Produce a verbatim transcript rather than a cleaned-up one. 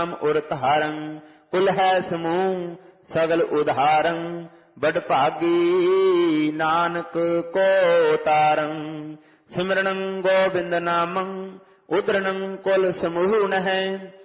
ਉਰ ਧਾਰੰ ਕੁਲ ਹੈ ਸਮੂਹ ਸਗਲ ਉਧਾਰੰ ਬੜ ਭਾਗੀ ਨਾਨਕ ਕੋ ਤਾਰੰ ਸਿਮਰਨੰ ਗੋਬਿੰਦ ਨਾਮੰ ਉਦਰਨੰ ਕੁਲ ਸਮੂਹ ਨਹਿ